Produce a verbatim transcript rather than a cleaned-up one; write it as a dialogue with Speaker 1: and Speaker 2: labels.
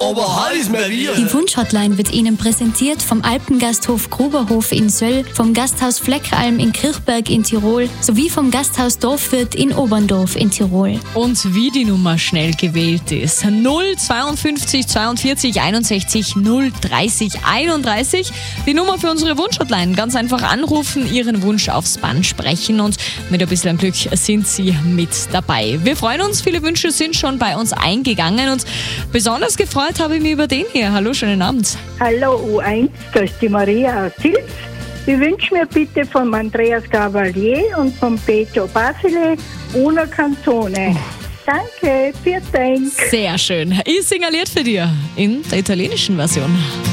Speaker 1: aber heiß Maria.
Speaker 2: Die Wunschhotline wird Ihnen präsentiert vom Alpengasthof Gruberhof in Söll, vom Gasthaus Fleckalm in Kirchberg in Tirol sowie vom Gasthaus Dorfwirt in Oberndorf in Tirol.
Speaker 3: Und wie die Nummer schnell gewählt ist. null zweiundfünfzig zweiundvierzig einundsechzig null dreißig einunddreißig. Die Nummer für unsere Wunschhotline. Ganz einfach anrufen, Ihren Wunsch aufs Band sprechen und mit ein bisschen Glück sind Sie mit dabei. Wir freuen uns, viele Wünsche sind schon bei uns eingegangen und besonders gefreut habe ich mich über den hier. Hallo, schönen Abend.
Speaker 4: Hallo U eins, das ist die Maria aus Silz. Ich wünsche mir bitte von Andreas Gavalier und von Peter Basile Una Canzone. Danke, vielen Dank.
Speaker 3: Sehr schön. Ich singaliert für dir in der italienischen Version.